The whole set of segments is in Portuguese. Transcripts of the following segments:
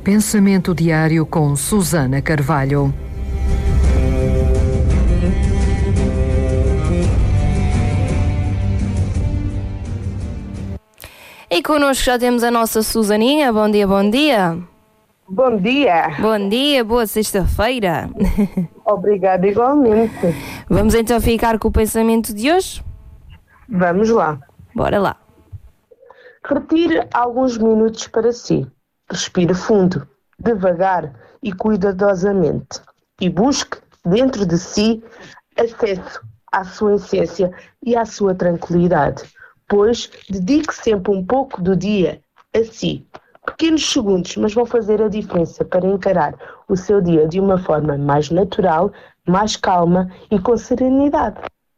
Pensamento diário com Susana Carvalho. E connosco já temos a nossa Susaninha. Bom dia, bom dia. Bom dia. Bom dia, boa sexta-feira. Obrigada igualmente. Vamos então ficar com o pensamento de hoje? Vamos lá. Bora lá. Retire alguns minutos para si. Respire fundo, devagar e cuidadosamente. E busque dentro de si acesso à sua essência e à sua tranquilidade. Pois dedique sempre um pouco do dia a si. Pequenos segundos, mas vão fazer a diferença para encarar o seu dia de uma forma mais natural, mais calma e com serenidade.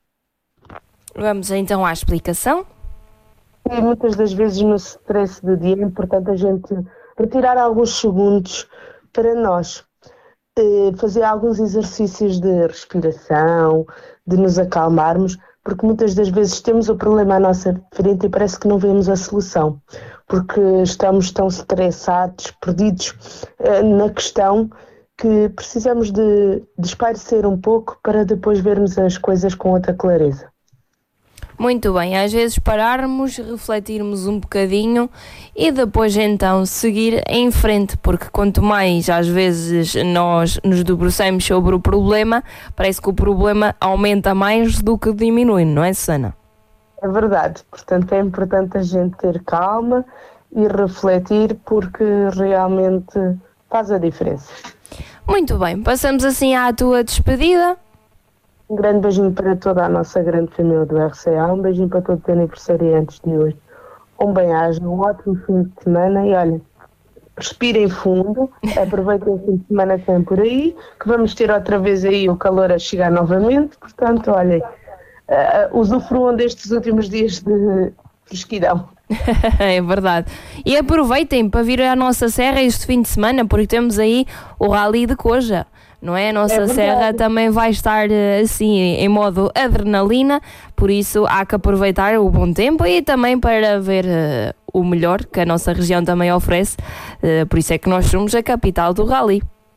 Vamos então à explicação? E muitas das vezes no stress do dia é importante a gente retirar alguns segundos para nós. Fazer alguns exercícios de respiração, de nos acalmarmos, porque muitas das vezes temos o problema à nossa frente e parece que não vemos a solução, porque estamos tão estressados, perdidos na questão, que precisamos de espairecer um pouco para depois vermos as coisas com outra clareza. Muito bem, às vezes pararmos, refletirmos um bocadinho e depois então seguir em frente, porque quanto mais às vezes nós nos debruçamos sobre o problema, parece que o problema aumenta mais do que diminui, não é, Susana? É verdade, portanto é importante a gente ter calma e refletir, porque realmente faz a diferença. Muito bem, passamos assim à tua despedida. Um grande beijinho para toda a nossa grande família do RCA, um beijinho para todos os aniversariantes de hoje. Um bem-aja, um ótimo fim de semana e olha, respirem fundo, aproveitem o fim de semana que vem por aí, que vamos ter outra vez aí o calor a chegar novamente, portanto, olhem, usufruam destes últimos dias de fresquidão. É verdade. E aproveitem para vir à nossa serra este fim de semana, porque temos aí o Rally de Coja. Não é? A nossa serra também vai estar assim em modo adrenalina, por isso há que aproveitar o bom tempo e também para ver o melhor que a nossa região também oferece, por isso é que nós somos a capital do Rally.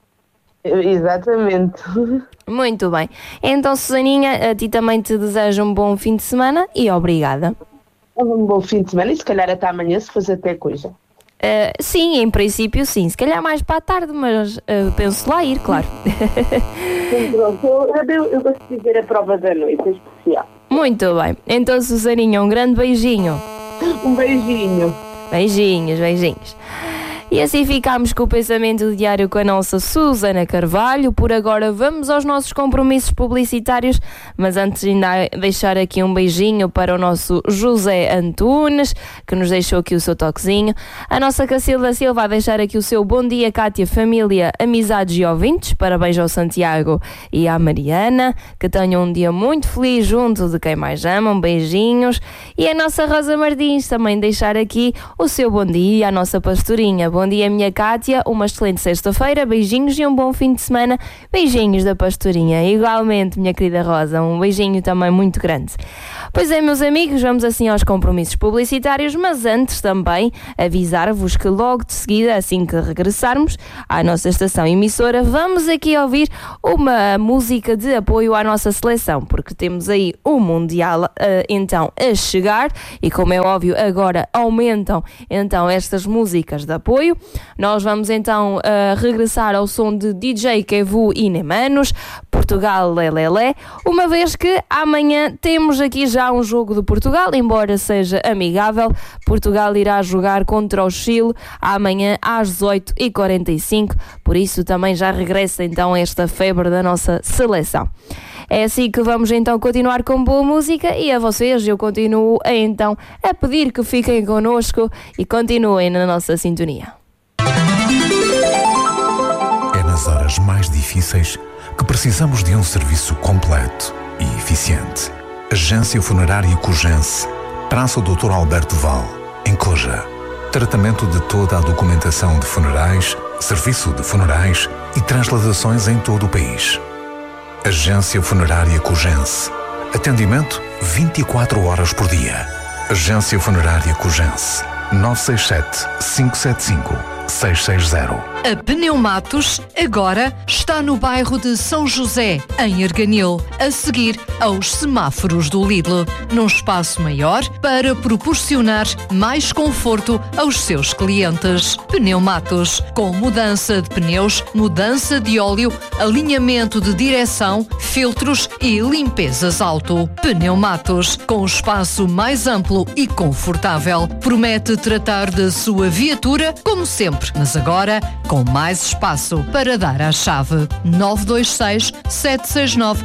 Exatamente. Muito bem. Então, Susaninha, a ti também te desejo um bom fim de semana e obrigada. Um bom fim de semana e se calhar até amanhã se fazer até coisa. Sim, em princípio sim, se calhar mais para a tarde, mas penso lá ir, claro. Eu gosto de dizer a prova da noite, é especial. Muito bem, então Susaninha, um grande beijinho. Um beijinho. Beijinhos, beijinhos. E assim ficámos com o pensamento diário com a nossa Susana Carvalho. Por agora vamos aos nossos compromissos publicitários, mas antes ainda deixar aqui um beijinho para o nosso José Antunes, que nos deixou aqui o seu toquezinho. A nossa Cacilda Silva a deixar aqui o seu bom dia, Cátia, família, amizades e ouvintes. Parabéns ao Santiago e à Mariana, que tenham um dia muito feliz junto de quem mais amam. Beijinhos. E a nossa Rosa Martins também deixar aqui o seu bom dia à nossa pastorinha. Bom dia, minha Cátia, uma excelente sexta-feira, beijinhos e um bom fim de semana. Beijinhos da pastorinha, igualmente, minha querida Rosa, um beijinho também muito grande. Pois é, meus amigos, vamos assim aos compromissos publicitários, mas antes também avisar-vos que logo de seguida, assim que regressarmos à nossa estação emissora, vamos aqui ouvir uma música de apoio à nossa seleção, porque temos aí o Mundial então a chegar e, como é óbvio, agora aumentam então estas músicas de apoio. Nós vamos então regressar ao som de DJ Kevu e Nemanos, Portugal Lelelé, uma vez que amanhã temos aqui já um jogo de Portugal, embora seja amigável. Portugal irá jogar contra o Chile amanhã às 18h45, por isso também já regressa então esta febre da nossa seleção. É assim que vamos então continuar com boa música e a vocês eu continuo então a pedir que fiquem connosco e continuem na nossa sintonia. É nas horas mais difíceis que precisamos de um serviço completo e eficiente. Agência Funerária Cogense, Praça Dr. Alberto Val, em Coja. Tratamento de toda a documentação de funerais, serviço de funerais e transladações em todo o país. Agência Funerária Cogense. Atendimento 24 horas por dia. Agência Funerária Cogense. 967 575 660. A Pneumatos agora está no bairro de São José, em Arganil, a seguir aos semáforos do Lidl, num espaço maior para proporcionar mais conforto aos seus clientes. Pneumatos, com mudança de pneus, mudança de óleo, alinhamento de direção, filtros e limpezas auto. Pneumatos, com o espaço mais amplo e confortável, promete tratar da sua viatura como sempre, mas agora com mais espaço para dar à chave. 926 769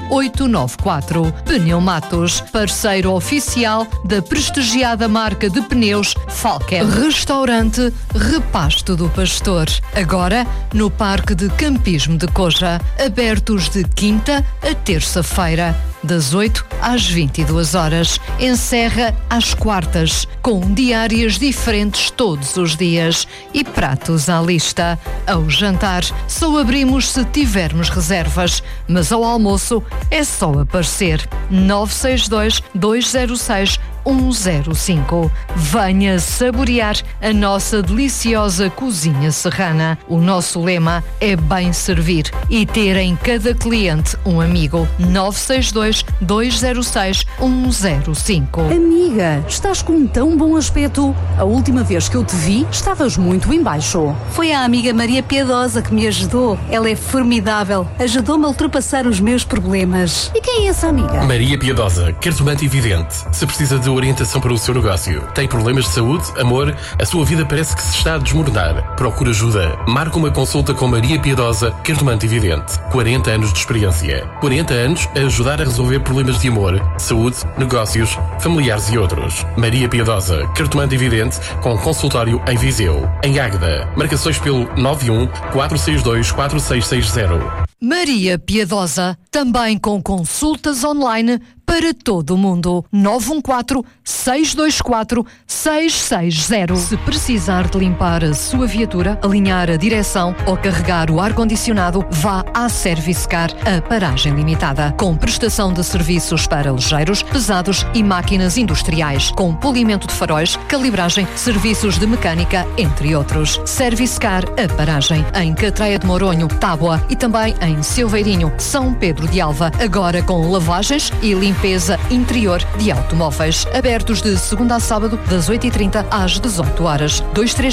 894. Pneumatos, parceiro oficial da prestigiada marca de pneus Falken. Restaurante Repasto do Pastor, agora no Parque de Campismo de Coja, abertos de quinta a terça-feira, das 8 às 22 horas. Encerra às quartas, com diárias diferentes todos os dias e pratos à lista. Ao jantar, só abrimos se tivermos reservas, mas ao almoço é só aparecer. 962 206 105. Venha saborear a nossa deliciosa cozinha serrana. O nosso lema é bem servir e ter em cada cliente um amigo. 962 206 105. Amiga, estás com um tão bom aspecto. A última vez que eu te vi, estavas muito em baixo. Foi a amiga Maria Piedosa que me ajudou. Ela é formidável. Ajudou-me a ultrapassar os meus problemas. E quem é essa amiga? Maria Piedosa, cartomante e vidente. Se precisa de orientação para o seu negócio, tem problemas de saúde, amor, a sua vida parece que se está a desmoronar. Procura ajuda. Marca uma consulta com Maria Piedosa, cartomante e vidente. 40 anos de experiência. 40 anos a ajudar a resolver problemas de amor, saúde, negócios, familiares e outros. Maria Piedosa, cartomante e vidente, com consultório em Viseu. Em Águeda. Marcações pelo 91 462 4660. Maria Piedosa, também com consultas online para todo o mundo. 914-624-660. Se precisar de limpar a sua viatura, alinhar a direção ou carregar o ar-condicionado, vá à Service Car, a paragem limitada. Com prestação de serviços para ligeiros, pesados e máquinas industriais, com polimento de faróis, calibragem, serviços de mecânica, entre outros. Service Car, a paragem, em Catreia de Moronho, Tábua e também em Silveirinho, São Pedro de Alva, agora com lavagens e limpeza interior de automóveis. Abertos de segunda a sábado, das 8h30 às 18 horas.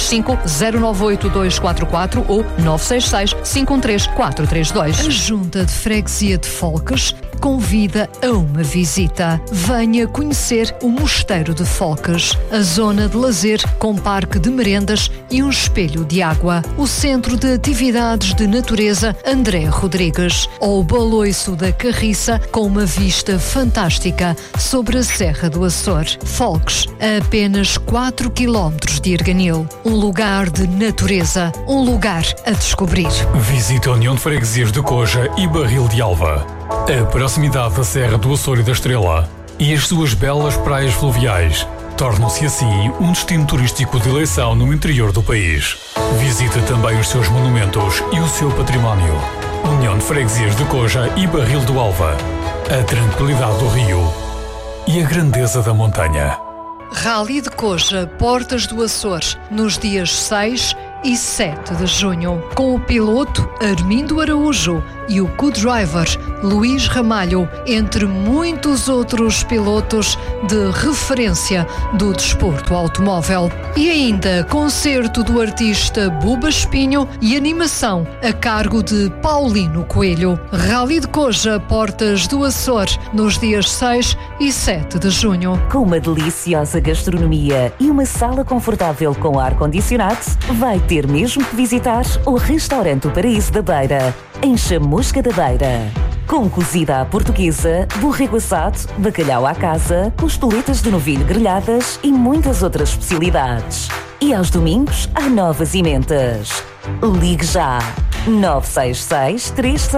235-098-244 ou 966-513-432. A Junta de Freguesia de Folques convida a uma visita. Venha conhecer o Mosteiro de Folques, a zona de lazer com parque de merendas e um espelho de água, o Centro de Atividades de Natureza André Rodrigues, ou o Baloiço da Carriça com uma vista fantástica sobre a Serra do Açor. Folques, a apenas 4 km de Arganil, um lugar de natureza, um lugar a descobrir. Visite a União de Freguesias de Coja e Barril de Alva. A proximidade da Serra do Açor e da Estrela e as suas belas praias fluviais tornam-se assim um destino turístico de eleição no interior do país. Visite também os seus monumentos e o seu património. União de Freguesias de Coja e Barril do Alva. A tranquilidade do rio e a grandeza da montanha. Rally de Coja, Portas do Açor, nos dias 6 e 7 de junho, com o piloto Armindo Araújo e o co-driver Luís Ramalho, entre muitos outros pilotos de referência do desporto automóvel. E ainda concerto do artista Buba Espinho e animação a cargo de Paulino Coelho. Rally de Coja, Portas do Açor, nos dias 6 e 7 de junho. Com uma deliciosa gastronomia e uma sala confortável com ar-condicionado, vai ter mesmo que visitar o Restaurante O Paraíso da Beira, em Chamusca da Beira. Com cozida à portuguesa, borrego assado, bacalhau à casa, costeletas de novilho grelhadas e muitas outras especialidades. E aos domingos há novas emendas. Ligue já!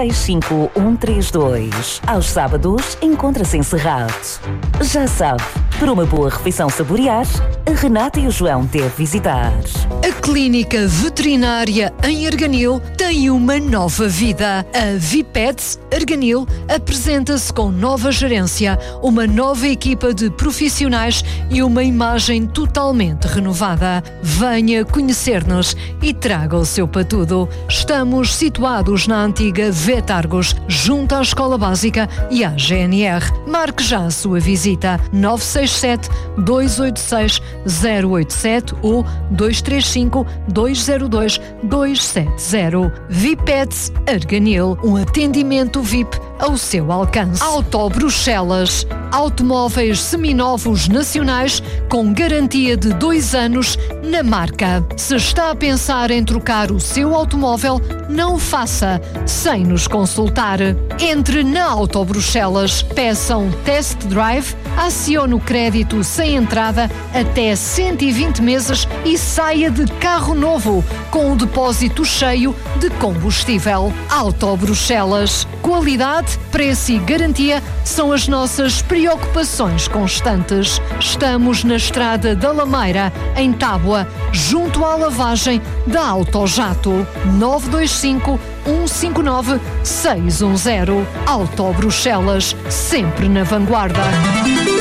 966-365-132. Aos sábados encontra-se encerrado. Já sabe, Para uma boa refeição saborear, a Renata e o João devem visitar. A Clínica Veterinária em Arganil tem uma nova vida. A Vipets Arganil apresenta-se com nova gerência, uma nova equipa de profissionais e uma imagem totalmente renovada. Venha conhecer-nos e traga o seu patudo. Estamos situados na antiga Vetargos, junto à Escola Básica e à GNR. Marque já a sua visita. 967-286-087 ou 235-202-270. Vipets Arganil, um atendimento VIP ao seu alcance. Auto Bruxelas, automóveis seminovos nacionais com garantia de 2 anos na marca. Se está a pensar em trocar o seu automóvel, não o faça sem nos consultar. Entre na Auto Bruxelas, peça um test drive, acione o crédito sem entrada até 120 meses e saia de carro novo com o depósito cheio de combustível. Auto Bruxelas, qualidade, preço e garantia são as nossas preocupações constantes. Estamos na Estrada da Lameira, em Tábua, junto à lavagem da Autojato. 925-159-610. Auto Bruxelas, sempre na vanguarda.